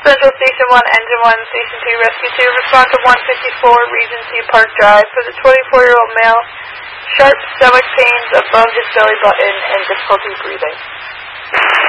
Central Station 1, Engine 1, Station 2, Rescue 2, respond to 154 Regency Park Drive for the 24-year-old male, sharp stomach pains above his belly button and difficulty breathing.